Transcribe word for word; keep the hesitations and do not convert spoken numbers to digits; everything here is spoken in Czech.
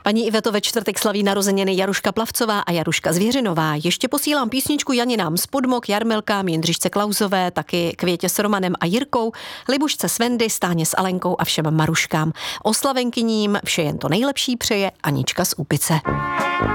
Paní Iveto, ve čtvrtek slaví narozeniny Jaruška Plavcová a Jaruška Zvěřinová. Ještě posílám písničku Janinám z Podmok, Jarmilkám, Jindřišce Klausové, taky Květě s Romanem a Jirkou, Libušce s Vendy, Stáně s Alenkou a všem Maruškám. Oslavenkyním vše jen to nejlepší přeje Anička z Úpice.